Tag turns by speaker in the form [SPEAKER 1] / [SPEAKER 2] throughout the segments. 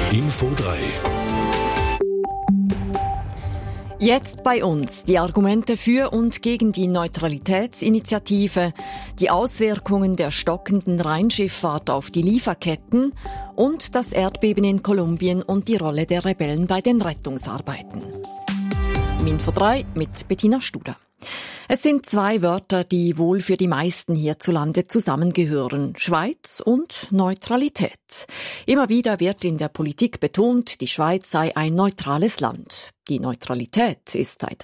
[SPEAKER 1] Info 3.
[SPEAKER 2] Jetzt bei uns die Argumente für und gegen die Neutralitätsinitiative, die Auswirkungen der stockenden Rheinschifffahrt auf die Lieferketten und das Erdbeben in Kolumbien und die Rolle der Rebellen bei den Rettungsarbeiten. Info 3 mit Bettina Studer. Es sind zwei Wörter, die wohl für die meisten hierzulande zusammengehören: Schweiz und Neutralität. Immer wieder wird in der Politik betont, die Schweiz sei ein neutrales Land. Die Neutralität ist seit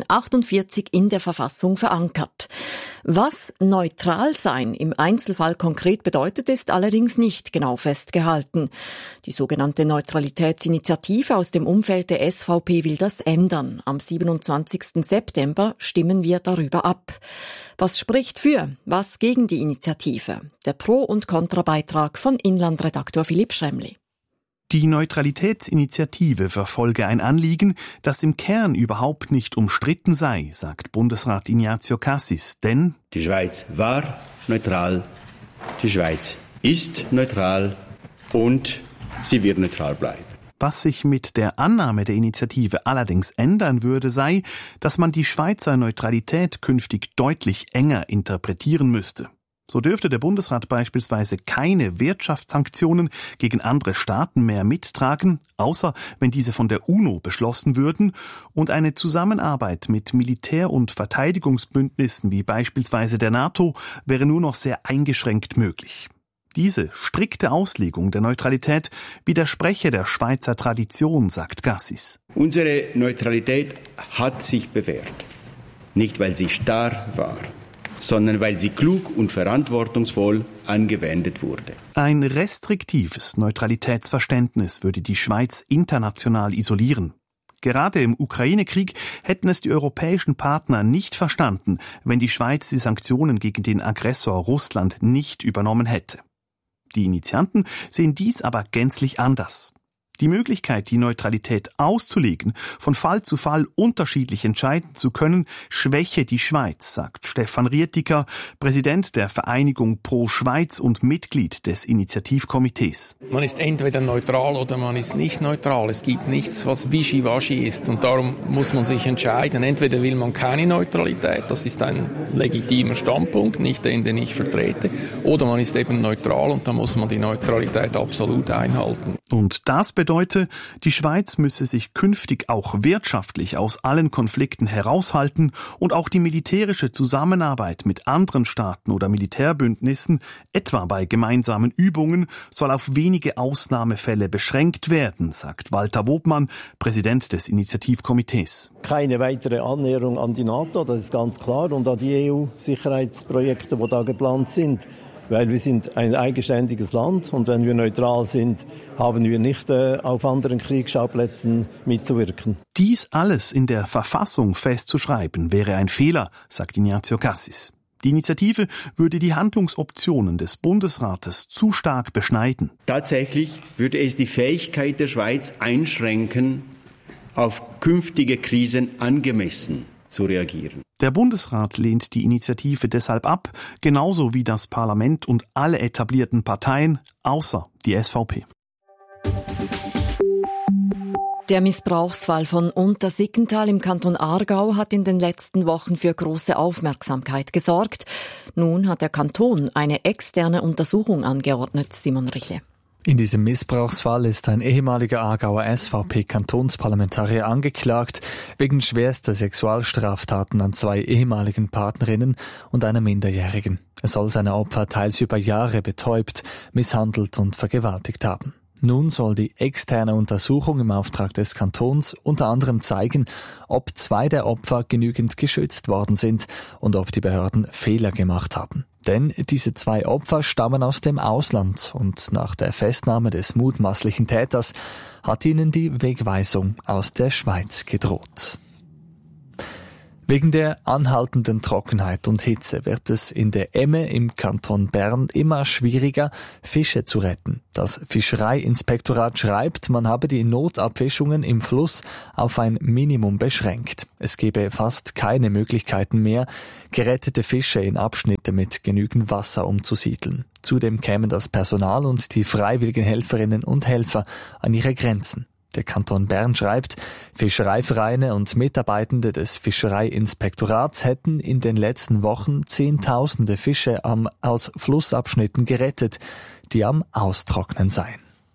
[SPEAKER 2] 1848 in der Verfassung verankert. Was neutral sein im Einzelfall konkret bedeutet, ist allerdings nicht genau festgehalten. Die sogenannte Neutralitätsinitiative aus dem Umfeld der SVP will das ändern. Am 27. September stimmen wir darüber ab. Was spricht für, was gegen die Initiative? Der Pro- und Kontrabeitrag von Inlandredaktor Philipp Schremli.
[SPEAKER 3] Die Neutralitätsinitiative verfolge ein Anliegen, das im Kern überhaupt nicht umstritten sei, sagt Bundesrat Ignazio Cassis, denn
[SPEAKER 4] die Schweiz war neutral, die Schweiz ist neutral und sie wird neutral bleiben.
[SPEAKER 3] Was sich mit der Annahme der Initiative allerdings ändern würde, sei, dass man die Schweizer Neutralität künftig deutlich enger interpretieren müsste. So dürfte der Bundesrat beispielsweise keine Wirtschaftssanktionen gegen andere Staaten mehr mittragen, außer wenn diese von der UNO beschlossen würden, und eine Zusammenarbeit mit Militär- und Verteidigungsbündnissen wie beispielsweise der NATO wäre nur noch sehr eingeschränkt möglich. Diese strikte Auslegung der Neutralität widerspreche der Schweizer Tradition, sagt Cassis.
[SPEAKER 4] Unsere Neutralität hat sich bewährt, nicht weil sie starr war, sondern weil sie klug und verantwortungsvoll angewendet wurde.
[SPEAKER 3] Ein restriktives Neutralitätsverständnis würde die Schweiz international isolieren. Gerade im Ukraine-Krieg hätten es die europäischen Partner nicht verstanden, wenn die Schweiz die Sanktionen gegen den Aggressor Russland nicht übernommen hätte. Die Initianten sehen dies aber gänzlich anders. Die Möglichkeit, die Neutralität auszulegen, von Fall zu Fall unterschiedlich entscheiden zu können, schwäche die Schweiz, sagt Stefan Rietiker, Präsident der Vereinigung Pro Schweiz und Mitglied des Initiativkomitees.
[SPEAKER 5] Man ist entweder neutral oder man ist nicht neutral. Es gibt nichts, was wischiwaschi ist. Und darum muss man sich entscheiden. Entweder will man keine Neutralität, das ist ein legitimer Standpunkt, nicht den ich vertrete, oder man ist eben neutral und dann muss man die Neutralität absolut einhalten.
[SPEAKER 3] Und das bedeutet, die Schweiz müsse sich künftig auch wirtschaftlich aus allen Konflikten heraushalten und auch die militärische Zusammenarbeit mit anderen Staaten oder Militärbündnissen, etwa bei gemeinsamen Übungen, soll auf wenige Ausnahmefälle beschränkt werden, sagt Walter Wobmann, Präsident des Initiativkomitees.
[SPEAKER 6] Keine weitere Annäherung an die NATO, das ist ganz klar, und an die EU-Sicherheitsprojekte, die da geplant sind. Weil wir sind ein eigenständiges Land und wenn wir neutral sind, haben wir nicht auf anderen Kriegsschauplätzen mitzuwirken.
[SPEAKER 3] Dies alles in der Verfassung festzuschreiben, wäre ein Fehler, sagt Ignazio Cassis. Die Initiative würde die Handlungsoptionen des Bundesrates zu stark beschneiden.
[SPEAKER 4] Tatsächlich würde es die Fähigkeit der Schweiz einschränken, auf künftige Krisen angemessen zu reagieren.
[SPEAKER 3] Der Bundesrat lehnt die Initiative deshalb ab, genauso wie das Parlament und alle etablierten Parteien, außer die SVP.
[SPEAKER 2] Der Missbrauchsfall von Untersiggenthal im Kanton Aargau hat in den letzten Wochen für große Aufmerksamkeit gesorgt. Nun hat der Kanton eine externe Untersuchung angeordnet, Simon Richle.
[SPEAKER 7] In diesem Missbrauchsfall ist ein ehemaliger Aargauer SVP-Kantonsparlamentarier angeklagt wegen schwerster Sexualstraftaten an 2 ehemaligen Partnerinnen und einer Minderjährigen. Er soll seine Opfer teils über Jahre betäubt, misshandelt und vergewaltigt haben. Nun soll die externe Untersuchung im Auftrag des Kantons unter anderem zeigen, ob 2 der Opfer genügend geschützt worden sind und ob die Behörden Fehler gemacht haben. Denn diese 2 Opfer stammen aus dem Ausland und nach der Festnahme des mutmaßlichen Täters hat ihnen die Wegweisung aus der Schweiz gedroht. Wegen der anhaltenden Trockenheit und Hitze wird es in der Emme im Kanton Bern immer schwieriger, Fische zu retten. Das Fischereiinspektorat schreibt, man habe die Notabfischungen im Fluss auf ein Minimum beschränkt. Es gebe fast keine Möglichkeiten mehr, gerettete Fische in Abschnitte mit genügend Wasser umzusiedeln. Zudem kämen das Personal und die freiwilligen Helferinnen und Helfer an ihre Grenzen. Der Kanton Bern schreibt, Fischereivereine und Mitarbeitende des Fischereiinspektorats hätten in den letzten Wochen Zehntausende Fische aus Flussabschnitten gerettet, die am Austrocknen seien.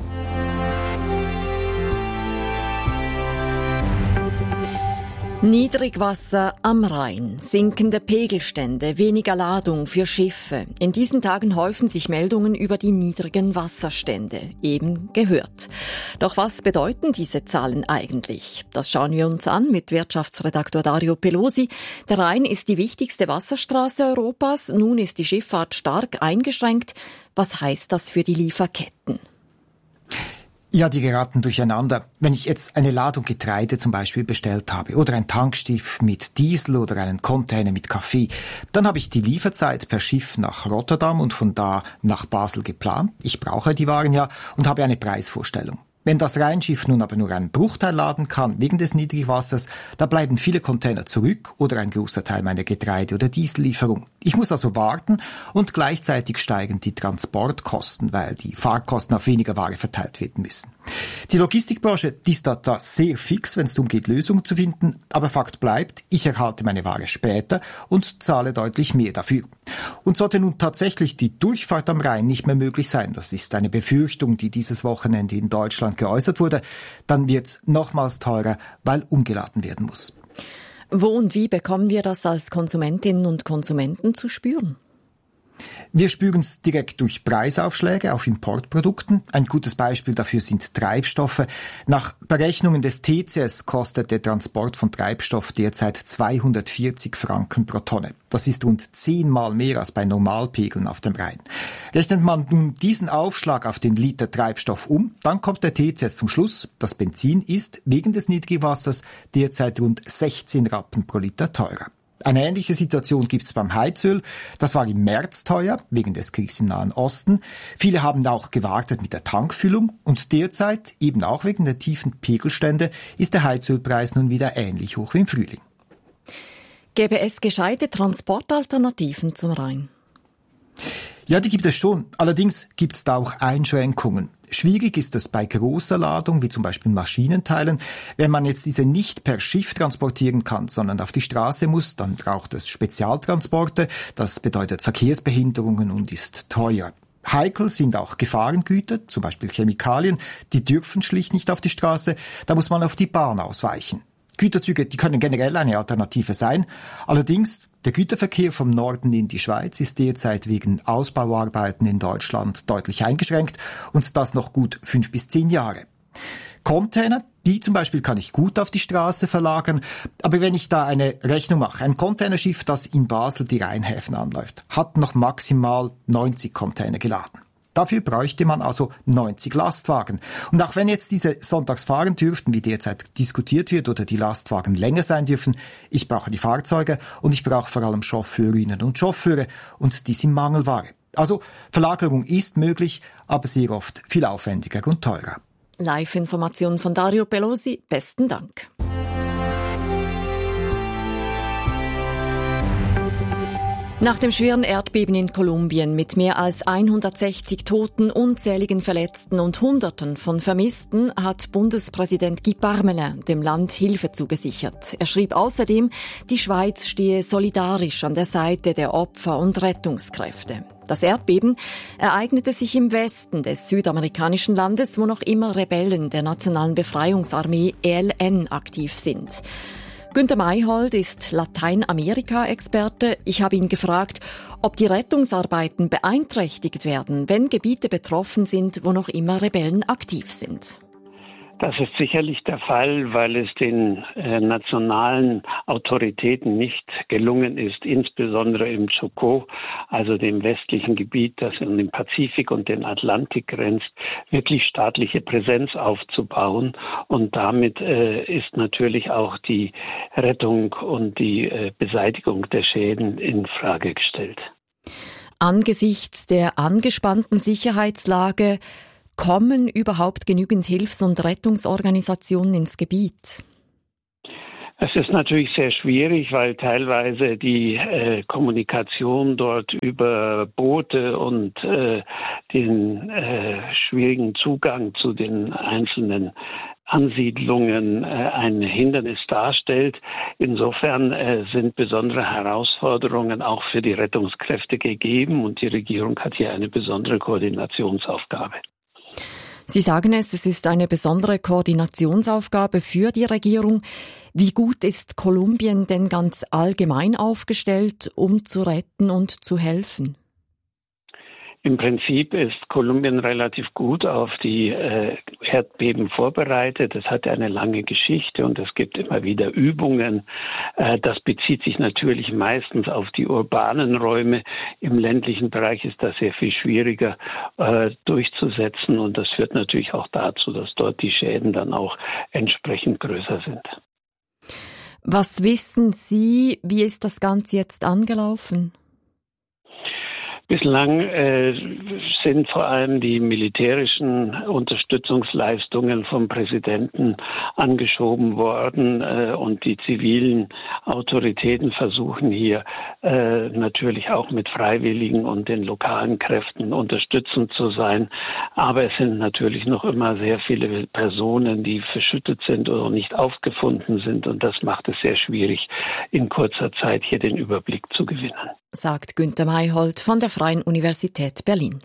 [SPEAKER 2] Niedrigwasser am Rhein, sinkende Pegelstände, weniger Ladung für Schiffe. In diesen Tagen häufen sich Meldungen über die niedrigen Wasserstände, eben gehört. Doch was bedeuten diese Zahlen eigentlich? Das schauen wir uns an mit Wirtschaftsredaktor Dario Pelosi. Der Rhein ist die wichtigste Wasserstraße Europas. Nun ist die Schifffahrt stark eingeschränkt. Was heißt das für die Lieferketten?
[SPEAKER 1] Ja, die geraten durcheinander. Wenn ich jetzt eine Ladung Getreide zum Beispiel bestellt habe oder ein Tankschiff mit Diesel oder einen Container mit Kaffee, dann habe ich die Lieferzeit per Schiff nach Rotterdam und von da nach Basel geplant. Ich brauche die Waren ja und habe eine Preisvorstellung. Wenn das Rheinschiff nun aber nur einen Bruchteil laden kann wegen des Niedrigwassers, da bleiben viele Container zurück oder ein großer Teil meiner Getreide- oder Diesellieferung. Ich muss also warten und gleichzeitig steigen die Transportkosten, weil die Fahrkosten auf weniger Ware verteilt werden müssen. Die Logistikbranche, die ist da sehr fix, wenn es darum geht, Lösungen zu finden. Aber Fakt bleibt, ich erhalte meine Ware später und zahle deutlich mehr dafür. Und sollte nun tatsächlich die Durchfahrt am Rhein nicht mehr möglich sein, das ist eine Befürchtung, die dieses Wochenende in Deutschland geäußert wurde, dann wird's nochmals teurer, weil umgeladen werden muss.
[SPEAKER 2] Wo und wie bekommen wir das als Konsumentinnen und Konsumenten zu spüren?
[SPEAKER 1] Wir spüren es direkt durch Preisaufschläge auf Importprodukten. Ein gutes Beispiel dafür sind Treibstoffe. Nach Berechnungen des TCS kostet der Transport von Treibstoff derzeit 240 Franken pro Tonne. Das ist rund 10-mal mehr als bei Normalpegeln auf dem Rhein. Rechnet man nun diesen Aufschlag auf den Liter Treibstoff um, dann kommt der TCS zum Schluss, das Benzin ist wegen des Niedrigwassers derzeit rund 16 Rappen pro Liter teurer. Eine ähnliche Situation gibt's beim Heizöl. Das war im März teuer, wegen des Kriegs im Nahen Osten. Viele haben auch gewartet mit der Tankfüllung. Und derzeit, eben auch wegen der tiefen Pegelstände, ist der Heizölpreis nun wieder ähnlich hoch wie im Frühling.
[SPEAKER 2] Gäbe es gescheite Transportalternativen zum Rhein?
[SPEAKER 1] Ja, die gibt es schon. Allerdings gibt es da auch Einschränkungen. Schwierig ist es bei großer Ladung, wie zum Beispiel Maschinenteilen. Wenn man jetzt diese nicht per Schiff transportieren kann, sondern auf die Straße muss, dann braucht es Spezialtransporte. Das bedeutet Verkehrsbehinderungen und ist teuer. Heikel sind auch Gefahrengüter, zum Beispiel Chemikalien. Die dürfen schlicht nicht auf die Straße. Da muss man auf die Bahn ausweichen. Güterzüge, die können generell eine Alternative sein. Allerdings, der Güterverkehr vom Norden in die Schweiz ist derzeit wegen Ausbauarbeiten in Deutschland deutlich eingeschränkt und das noch gut 5 bis 10 Jahre. Container, die zum Beispiel kann ich gut auf die Straße verlagern, aber wenn ich da eine Rechnung mache, ein Containerschiff, das in Basel die Rheinhäfen anläuft, hat noch maximal 90 Container geladen. Dafür bräuchte man also 90 Lastwagen. Und auch wenn jetzt diese sonntags fahren dürften, wie derzeit diskutiert wird, oder die Lastwagen länger sein dürfen, ich brauche die Fahrzeuge und ich brauche vor allem Chauffeurinnen und Chauffeure und die sind Mangelware. Also Verlagerung ist möglich, aber sehr oft viel aufwendiger und teurer.
[SPEAKER 2] Live-Information von Dario Pelosi. Besten Dank. Nach dem schweren Erdbeben in Kolumbien mit mehr als 160 Toten, unzähligen Verletzten und Hunderten von Vermissten hat Bundespräsident Guy Parmelin dem Land Hilfe zugesichert. Er schrieb außerdem, die Schweiz stehe solidarisch an der Seite der Opfer und Rettungskräfte. Das Erdbeben ereignete sich im Westen des südamerikanischen Landes, wo noch immer Rebellen der Nationalen Befreiungsarmee ELN aktiv sind. Günther Mayhold ist Lateinamerika-Experte. Ich habe ihn gefragt, ob die Rettungsarbeiten beeinträchtigt werden, wenn Gebiete betroffen sind, wo noch immer Rebellen aktiv sind.
[SPEAKER 8] Das ist sicherlich der Fall, weil es den nationalen Autoritäten nicht gelungen ist, insbesondere im Chocó, also dem westlichen Gebiet, das an den Pazifik und den Atlantik grenzt, wirklich staatliche Präsenz aufzubauen. Und damit ist natürlich auch die Rettung und die Beseitigung der Schäden in Frage gestellt.
[SPEAKER 2] Angesichts der angespannten Sicherheitslage kommen überhaupt genügend Hilfs- und Rettungsorganisationen ins Gebiet?
[SPEAKER 8] Es ist natürlich sehr schwierig, weil teilweise die Kommunikation dort über Boote und den schwierigen Zugang zu den einzelnen Ansiedlungen ein Hindernis darstellt. Insofern sind besondere Herausforderungen auch für die Rettungskräfte gegeben und die Regierung hat hier eine besondere Koordinationsaufgabe.
[SPEAKER 2] Sie sagen es ist eine besondere Koordinationsaufgabe für die Regierung. Wie gut ist Kolumbien denn ganz allgemein aufgestellt, um zu retten und zu helfen?
[SPEAKER 8] Im Prinzip ist Kolumbien relativ gut auf die Erdbeben vorbereitet. Es hat eine lange Geschichte und es gibt immer wieder Übungen. Das bezieht sich natürlich meistens auf die urbanen Räume. Im ländlichen Bereich ist das sehr viel schwieriger durchzusetzen und das führt natürlich auch dazu, dass dort die Schäden dann auch entsprechend größer sind.
[SPEAKER 2] Was wissen Sie, wie ist das Ganze jetzt angelaufen?
[SPEAKER 8] Bislang sind vor allem die militärischen Unterstützungsleistungen vom Präsidenten angeschoben worden und die zivilen Autoritäten versuchen hier natürlich auch mit Freiwilligen und den lokalen Kräften unterstützend zu sein. Aber es sind natürlich noch immer sehr viele Personen, die verschüttet sind oder nicht aufgefunden sind und das macht es sehr schwierig, in kurzer Zeit hier den Überblick zu gewinnen.
[SPEAKER 2] Sagt Günther Mayhold von der Freien Universität Berlin.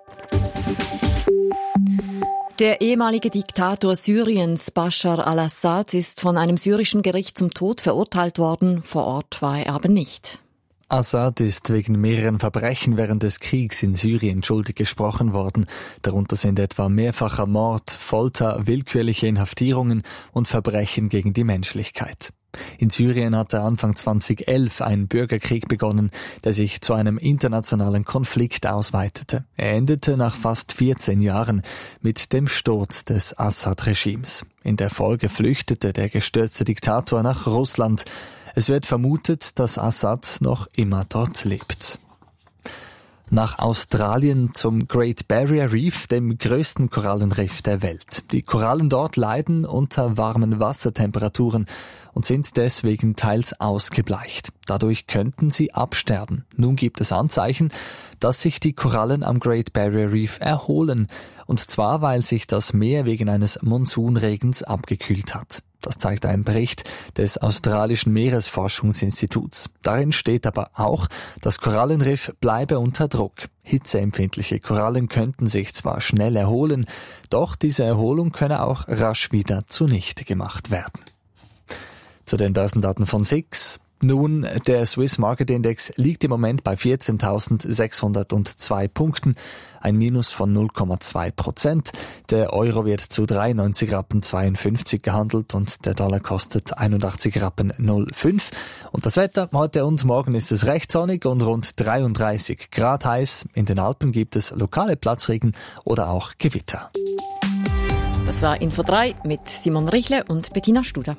[SPEAKER 2] Der ehemalige Diktator Syriens, Bashar al-Assad, ist von einem syrischen Gericht zum Tod verurteilt worden. Vor Ort war er aber nicht.
[SPEAKER 7] Assad ist wegen mehreren Verbrechen während des Kriegs in Syrien schuldig gesprochen worden. Darunter sind etwa mehrfacher Mord, Folter, willkürliche Inhaftierungen und Verbrechen gegen die Menschlichkeit. In Syrien hatte Anfang 2011 ein Bürgerkrieg begonnen, der sich zu einem internationalen Konflikt ausweitete. Er endete nach fast 14 Jahren mit dem Sturz des Assad-Regimes. In der Folge flüchtete der gestürzte Diktator nach Russland. Es wird vermutet, dass Assad noch immer dort lebt. Nach Australien zum Great Barrier Reef, dem größten Korallenriff der Welt. Die Korallen dort leiden unter warmen Wassertemperaturen und sind deswegen teils ausgebleicht. Dadurch könnten sie absterben. Nun gibt es Anzeichen, dass sich die Korallen am Great Barrier Reef erholen. Und zwar, weil sich das Meer wegen eines Monsunregens abgekühlt hat. Das zeigt ein Bericht des australischen Meeresforschungsinstituts. Darin steht aber auch, das Korallenriff bleibe unter Druck. Hitzeempfindliche Korallen könnten sich zwar schnell erholen, doch diese Erholung könne auch rasch wieder zunichte gemacht werden. Zu den Börsendaten von SIX. Nun, der Swiss Market Index liegt im Moment bei 14.602 Punkten, ein Minus von 0,2%. Der Euro wird zu 93,52 Rappen gehandelt und der Dollar kostet 81,05 Rappen. Und das Wetter heute und morgen ist es recht sonnig und rund 33 Grad heiß. In den Alpen gibt es lokale Platzregen oder auch Gewitter.
[SPEAKER 2] Das war Info 3 mit Simon Richle und Bettina Studer.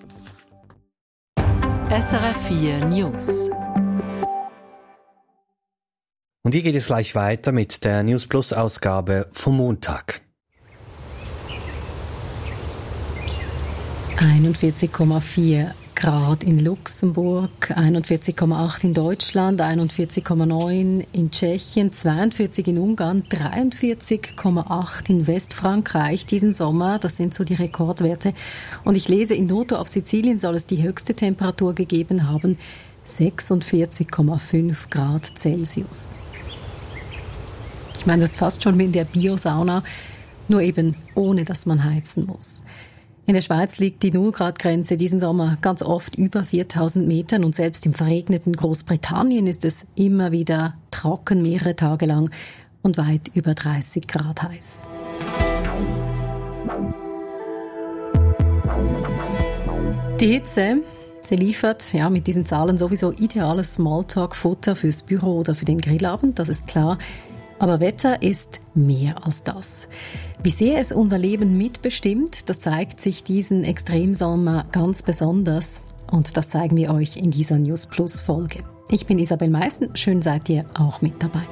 [SPEAKER 9] SRF 4 News.
[SPEAKER 10] Und hier geht es gleich weiter mit der News Plus Ausgabe vom Montag.
[SPEAKER 9] 41,4 Grad in Luxemburg, 41,8 in Deutschland, 41,9 in Tschechien, 42 in Ungarn, 43,8 in Westfrankreich diesen Sommer. Das sind so die Rekordwerte. Und ich lese, in Noto auf Sizilien soll es die höchste Temperatur gegeben haben, 46,5 Grad Celsius. Ich meine, das ist fast schon wie in der Biosauna, nur eben ohne, dass man heizen muss. In der Schweiz liegt die 0-Grad-Grenze diesen Sommer ganz oft über 4000 Metern und selbst im verregneten Großbritannien ist es immer wieder trocken mehrere Tage lang und weit über 30 Grad heiß. Die Hitze, sie liefert mit diesen Zahlen sowieso ideales Smalltalk-Futter fürs Büro oder für den Grillabend, das ist klar. Aber Wetter ist mehr als das. Wie sehr es unser Leben mitbestimmt, das zeigt sich diesen Extremsommer ganz besonders. Und das zeigen wir euch in dieser News Plus Folge. Ich bin Isabel Meissen, schön seid ihr auch mit dabei.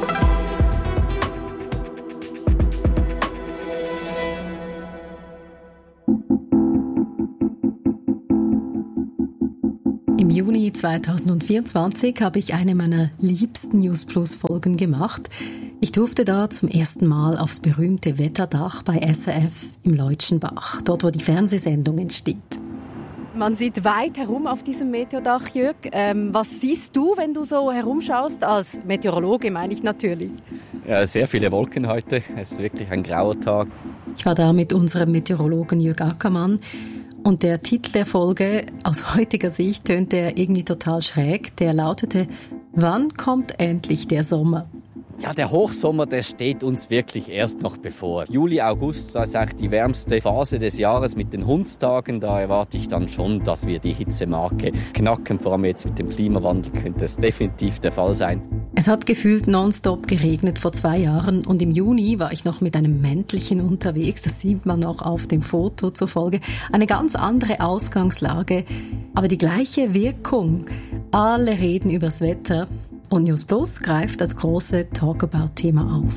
[SPEAKER 9] Im Juni 2024 habe ich eine meiner liebsten News Plus Folgen gemacht. Ich durfte da zum ersten Mal aufs berühmte Wetterdach bei SRF im Leutschenbach, dort wo die Fernsehsendung entsteht. Man sieht weit herum auf diesem Meteordach, Jörg. Was siehst du, wenn du so herumschaust? Als Meteorologe meine ich natürlich.
[SPEAKER 11] Ja, sehr viele Wolken heute. Es ist wirklich ein grauer Tag.
[SPEAKER 9] Ich war da mit unserem Meteorologen Jörg Ackermann. Und der Titel der Folge, aus heutiger Sicht, tönte er irgendwie total schräg. Der lautete, wann kommt endlich der Sommer?
[SPEAKER 11] Ja, der Hochsommer, der steht uns wirklich erst noch bevor. Juli, August, das ist eigentlich die wärmste Phase des Jahres mit den Hundstagen. Da erwarte ich dann schon, dass wir die Hitzemarke knacken. Vor allem jetzt mit dem Klimawandel könnte es definitiv der Fall sein.
[SPEAKER 9] Es hat gefühlt nonstop geregnet vor 2 Jahren und im Juni war ich noch mit einem Mäntelchen unterwegs. Das sieht man auch auf dem Foto zur Folge. Eine ganz andere Ausgangslage, aber die gleiche Wirkung. Alle reden übers Wetter. Und News Plus greift das große Talkabout-Thema auf.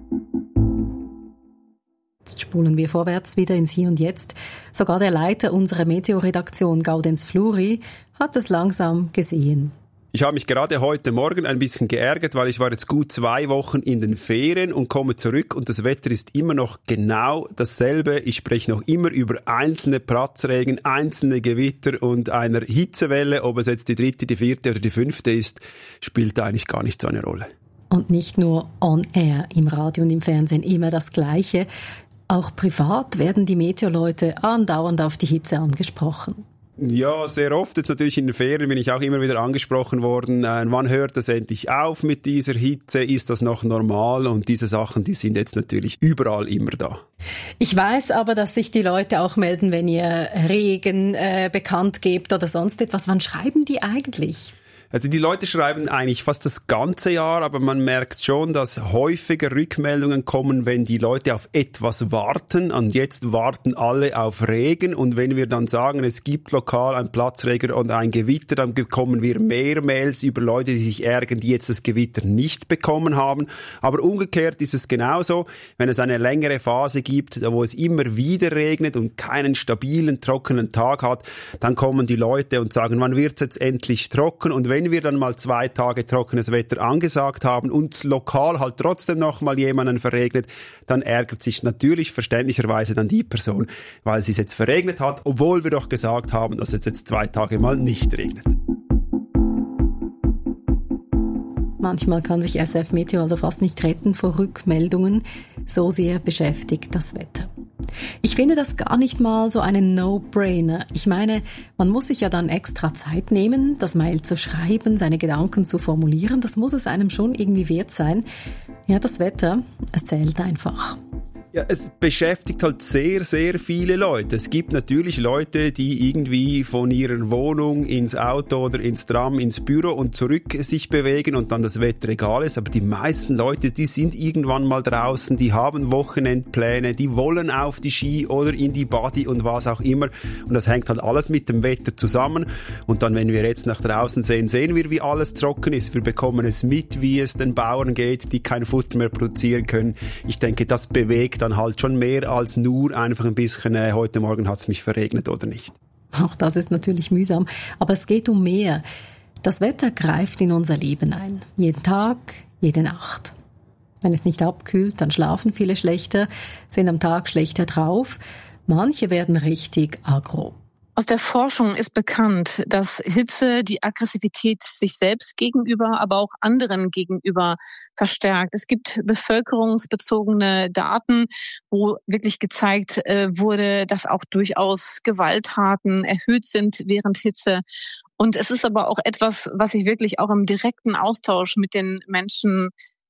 [SPEAKER 9] Jetzt spulen wir vorwärts wieder ins Hier und Jetzt. Sogar der Leiter unserer Meteo-Redaktion, Gaudenz Fluri, hat es langsam gesehen.
[SPEAKER 12] Ich habe mich gerade heute Morgen ein bisschen geärgert, weil ich war jetzt gut 2 Wochen in den Ferien und komme zurück und das Wetter ist immer noch genau dasselbe. Ich spreche noch immer über einzelne Platzregen, einzelne Gewitter und einer Hitzewelle. Ob es jetzt die 3., die 4. oder die 5. ist, spielt eigentlich gar nicht so eine Rolle.
[SPEAKER 9] Und nicht nur on air, im Radio und im Fernsehen immer das Gleiche. Auch privat werden die Meteorleute andauernd auf die Hitze angesprochen.
[SPEAKER 12] Ja, sehr oft. Jetzt natürlich in den Ferien bin ich auch immer wieder angesprochen worden. Wann hört das endlich auf mit dieser Hitze? Ist das noch normal? Und diese Sachen, die sind jetzt natürlich überall immer da.
[SPEAKER 9] Ich weiß aber, dass sich die Leute auch melden, wenn ihr Regen bekannt gebt oder sonst etwas. Wann schreiben die eigentlich?
[SPEAKER 12] Also die Leute schreiben eigentlich fast das ganze Jahr, aber man merkt schon, dass häufiger Rückmeldungen kommen, wenn die Leute auf etwas warten. Und jetzt warten alle auf Regen. Und wenn wir dann sagen, es gibt lokal ein Platzregen und ein Gewitter, dann bekommen wir mehr Mails über Leute, die sich ärgern, die jetzt das Gewitter nicht bekommen haben. Aber umgekehrt ist es genauso, wenn es eine längere Phase gibt, wo es immer wieder regnet und keinen stabilen, trockenen Tag hat, dann kommen die Leute und sagen, wann wird es jetzt endlich trocken? Und wenn wir dann mal 2 Tage trockenes Wetter angesagt haben und lokal halt trotzdem noch mal jemanden verregnet, dann ärgert sich natürlich verständlicherweise dann die Person, weil sie es jetzt verregnet hat, obwohl wir doch gesagt haben, dass es jetzt 2 Tage mal nicht regnet.
[SPEAKER 9] Manchmal kann sich SRF Meteo also fast nicht retten vor Rückmeldungen, so sehr beschäftigt das Wetter. Ich finde das gar nicht mal so einen No-Brainer. Ich meine, man muss sich ja dann extra Zeit nehmen, das Mail zu schreiben, seine Gedanken zu formulieren. Das muss es einem schon irgendwie wert sein. Ja, das Wetter, es zählt einfach.
[SPEAKER 12] Ja, es beschäftigt halt sehr, sehr viele Leute. Es gibt natürlich Leute, die irgendwie von ihrer Wohnung ins Auto oder ins Tram, ins Büro und zurück sich bewegen und dann das Wetter egal ist. Aber die meisten Leute, die sind irgendwann mal draußen, die haben Wochenendpläne, die wollen auf die Ski oder in die Body und was auch immer. Und das hängt halt alles mit dem Wetter zusammen. Und dann, wenn wir jetzt nach draußen sehen, sehen wir, wie alles trocken ist. Wir bekommen es mit, wie es den Bauern geht, die kein Futter mehr produzieren können. Ich denke, das bewegt dann halt schon mehr als nur einfach ein bisschen, heute Morgen hat es mich verregnet oder nicht.
[SPEAKER 9] Auch das ist natürlich mühsam, aber es geht um mehr. Das Wetter greift in unser Leben ein. Jeden Tag, jede Nacht. Wenn es nicht abkühlt, dann schlafen viele schlechter, sind am Tag schlechter drauf. Manche werden richtig aggro.
[SPEAKER 13] Aus der Forschung ist bekannt, dass Hitze die Aggressivität sich selbst gegenüber, aber auch anderen gegenüber verstärkt. Es gibt bevölkerungsbezogene Daten, wo wirklich gezeigt wurde, dass auch durchaus Gewalttaten erhöht sind während Hitze. Und es ist aber auch etwas, was sich wirklich auch im direkten Austausch mit den Menschen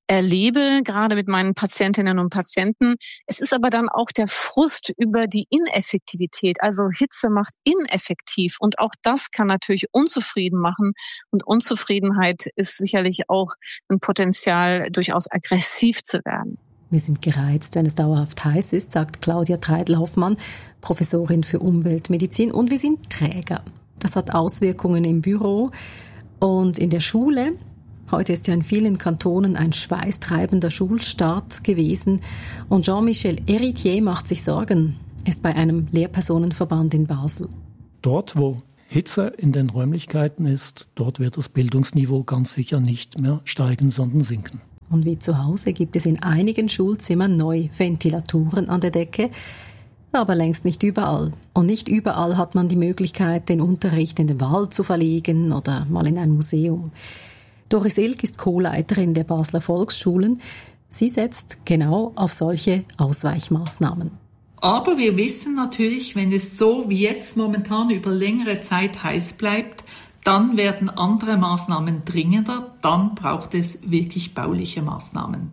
[SPEAKER 13] erlebe, gerade mit meinen Patientinnen und Patienten. Es ist aber dann auch der Frust über die Ineffektivität. Also Hitze macht ineffektiv und auch das kann natürlich unzufrieden machen. Und Unzufriedenheit ist sicherlich auch ein Potenzial, durchaus aggressiv zu werden.
[SPEAKER 9] Wir sind gereizt, wenn es dauerhaft heiß ist, sagt Claudia Treidl-Hoffmann, Professorin für Umweltmedizin. Und wir sind träger. Das hat Auswirkungen im Büro und in der Schule. Heute ist ja in vielen Kantonen ein schweißtreibender Schulstart gewesen. Und Jean-Michel Héritier macht sich Sorgen. Er ist bei einem Lehrpersonenverband in Basel.
[SPEAKER 14] Dort, wo Hitze in den Räumlichkeiten ist, dort wird das Bildungsniveau ganz sicher nicht mehr steigen, sondern sinken.
[SPEAKER 9] Und wie zu Hause gibt es in einigen Schulzimmern neue Ventilatoren an der Decke, aber längst nicht überall. Und nicht überall hat man die Möglichkeit, den Unterricht in den Wald zu verlegen oder mal in ein Museum. Doris Ilk ist Co-Leiterin der Basler Volksschulen. Sie setzt genau auf solche Ausweichmaßnahmen.
[SPEAKER 15] Aber wir wissen natürlich, wenn es so wie jetzt momentan über längere Zeit heiß bleibt, dann werden andere Maßnahmen dringender, dann braucht es wirklich bauliche Maßnahmen.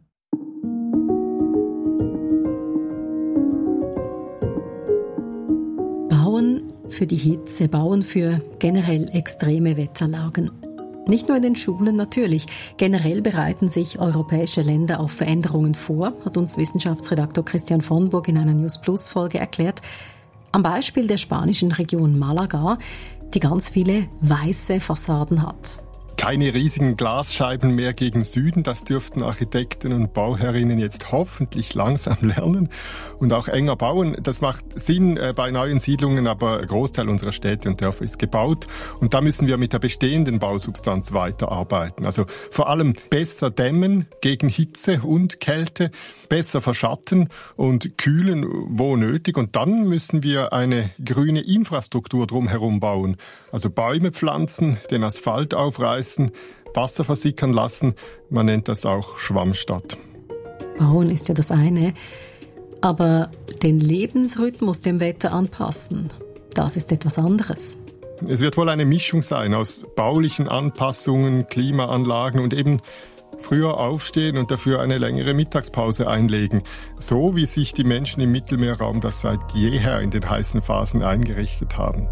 [SPEAKER 9] Bauen für die Hitze, bauen für generell extreme Wetterlagen. Nicht nur in den Schulen natürlich. Generell bereiten sich europäische Länder auf Veränderungen vor, hat uns Wissenschaftsredaktor Christian von Burg in einer News Plus Folge erklärt. Am Beispiel der spanischen Region Malaga, die ganz viele weiße Fassaden hat.
[SPEAKER 16] Keine riesigen Glasscheiben mehr gegen Süden, das dürften Architekten und Bauherrinnen jetzt hoffentlich langsam lernen und auch enger bauen. Das macht Sinn bei neuen Siedlungen, aber ein Großteil unserer Städte und Dörfer ist gebaut und da müssen wir mit der bestehenden Bausubstanz weiterarbeiten. Also vor allem besser dämmen gegen Hitze und Kälte, besser verschatten und kühlen, wo nötig, und dann müssen wir eine grüne Infrastruktur drumherum bauen. Also Bäume pflanzen, den Asphalt aufreißen, Wasser versickern lassen. Man nennt das auch Schwammstadt.
[SPEAKER 9] Bauen ist ja das eine, aber den Lebensrhythmus dem Wetter anpassen, das ist etwas anderes.
[SPEAKER 16] Es wird wohl eine Mischung sein aus baulichen Anpassungen, Klimaanlagen und eben früher aufstehen und dafür eine längere Mittagspause einlegen. So wie sich die Menschen im Mittelmeerraum das seit jeher in den heißen Phasen eingerichtet haben.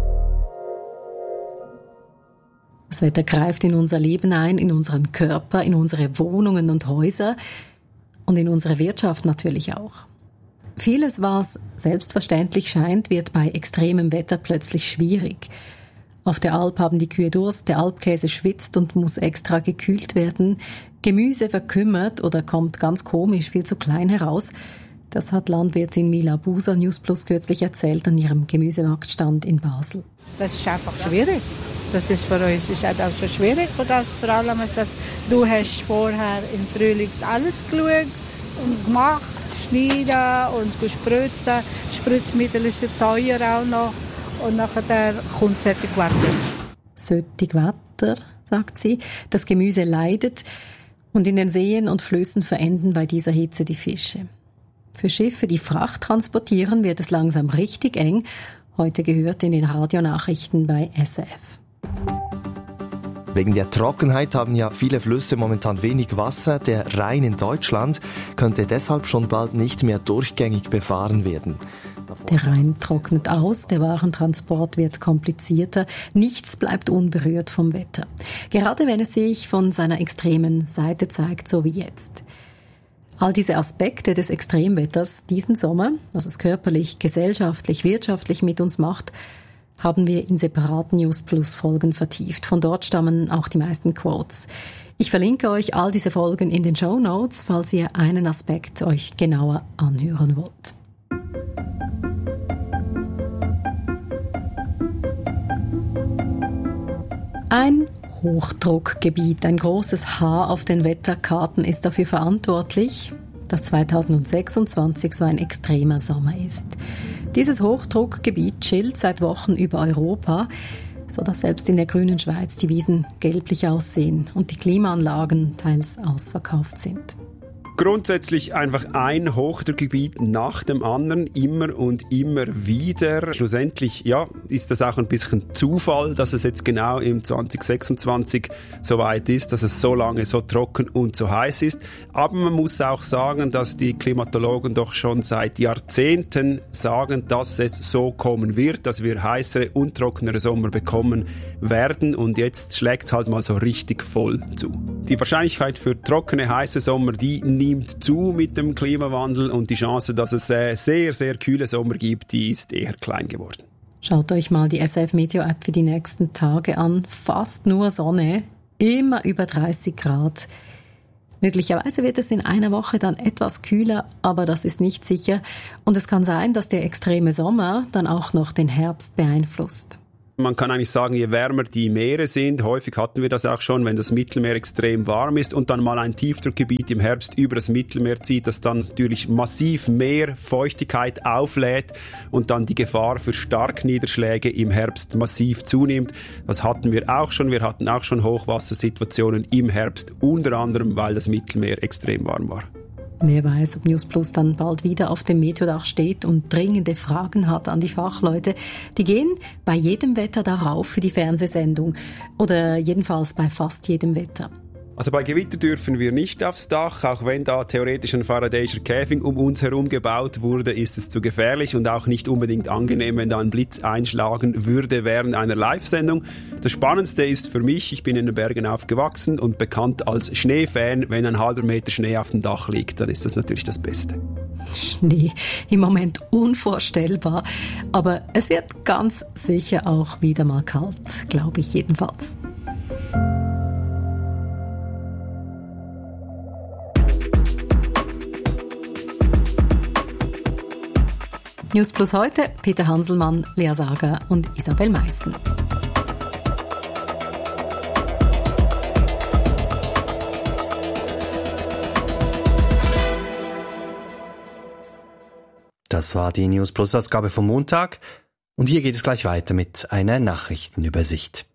[SPEAKER 9] Das Wetter greift in unser Leben ein, in unseren Körper, in unsere Wohnungen und Häuser und in unsere Wirtschaft natürlich auch. Vieles, was selbstverständlich scheint, wird bei extremem Wetter plötzlich schwierig. Auf der Alp haben die Kühe Durst, der Alpkäse schwitzt und muss extra gekühlt werden. Gemüse verkümmert oder kommt ganz komisch viel zu klein heraus. Das hat Landwirtin Mila Buser News Plus kürzlich erzählt an ihrem Gemüsemarktstand in Basel.
[SPEAKER 17] Das ist einfach schwierig. Das ist für uns ist auch schon schwierig. Vor allem, dass du hast vorher im Frühling alles geschaut und gemacht, schneiden und spritzen. Spritzmittel sind teuer auch noch. Und nachher kommt solches Wetter.
[SPEAKER 9] Solches Wetter, sagt sie. Das Gemüse leidet und in den Seen und Flüssen verenden bei dieser Hitze die Fische. Für Schiffe, die Fracht transportieren, wird es langsam richtig eng. Heute gehört in den Radionachrichten bei SRF.
[SPEAKER 18] Wegen der Trockenheit haben ja viele Flüsse momentan wenig Wasser. Der Rhein in Deutschland könnte deshalb schon bald nicht mehr durchgängig befahren werden.
[SPEAKER 9] Der Rhein trocknet aus, der Warentransport wird komplizierter, nichts bleibt unberührt vom Wetter. Gerade wenn es sich von seiner extremen Seite zeigt, so wie jetzt. All diese Aspekte des Extremwetters diesen Sommer, was es körperlich, gesellschaftlich, wirtschaftlich mit uns macht, haben wir in separaten News Plus Folgen vertieft. Von dort stammen auch die meisten Quotes. Ich verlinke euch all diese Folgen in den Shownotes, falls ihr einen Aspekt euch genauer anhören wollt. Ein Hochdruckgebiet, ein großes H auf den Wetterkarten ist dafür verantwortlich, dass 2026 so ein extremer Sommer ist. Dieses Hochdruckgebiet chillt seit Wochen über Europa, sodass selbst in der grünen Schweiz die Wiesen gelblich aussehen und die Klimaanlagen teils ausverkauft sind.
[SPEAKER 12] Grundsätzlich einfach ein Hochdruckgebiet nach dem anderen, immer und immer wieder. Schlussendlich, ja, ist das auch ein bisschen Zufall, dass es jetzt genau im 2026 so weit ist, dass es so lange so trocken und so heiß ist. Aber man muss auch sagen, dass die Klimatologen doch schon seit Jahrzehnten sagen, dass es so kommen wird, dass wir heißere und trockenere Sommer bekommen werden. Und jetzt schlägt es halt mal so richtig voll zu. Die Wahrscheinlichkeit für trockene, heiße Sommer, die nimmt zu mit dem Klimawandel und die Chance, dass es sehr, sehr kühle Sommer gibt, die ist eher klein geworden.
[SPEAKER 9] Schaut euch mal die SRF Meteo App für die nächsten Tage an. Fast nur Sonne, immer über 30 Grad. Möglicherweise wird es in einer Woche dann etwas kühler, aber das ist nicht sicher. Und es kann sein, dass der extreme Sommer dann auch noch den Herbst beeinflusst.
[SPEAKER 12] Man kann eigentlich sagen, je wärmer die Meere sind, häufig hatten wir das auch schon, wenn das Mittelmeer extrem warm ist und dann mal ein Tiefdruckgebiet im Herbst über das Mittelmeer zieht, das dann natürlich massiv mehr Feuchtigkeit auflädt und dann die Gefahr für Starkniederschläge im Herbst massiv zunimmt. Das hatten wir auch schon. Wir hatten auch schon Hochwassersituationen im Herbst, unter anderem, weil das Mittelmeer extrem warm war.
[SPEAKER 9] Wer weiß, ob News Plus dann bald wieder auf dem Meteodach steht und dringende Fragen hat an die Fachleute. Die gehen bei jedem Wetter darauf für die Fernsehsendung oder jedenfalls bei fast jedem Wetter.
[SPEAKER 12] Also bei Gewitter dürfen wir nicht aufs Dach, auch wenn da theoretisch ein Faraday'scher Käfig um uns herum gebaut wurde, ist es zu gefährlich und auch nicht unbedingt angenehm, wenn da ein Blitz einschlagen würde während einer Live-Sendung. Das Spannendste ist für mich, ich bin in den Bergen aufgewachsen und bekannt als Schneefan, wenn ein halber Meter Schnee auf dem Dach liegt, dann ist das natürlich das Beste.
[SPEAKER 9] Schnee, im Moment unvorstellbar, aber es wird ganz sicher auch wieder mal kalt, glaube ich jedenfalls. News Plus heute, Peter Hanselmann, Lea Sager und Isabel Meissen.
[SPEAKER 10] Das war die News Plus Ausgabe vom Montag und hier geht es gleich weiter mit einer Nachrichtenübersicht.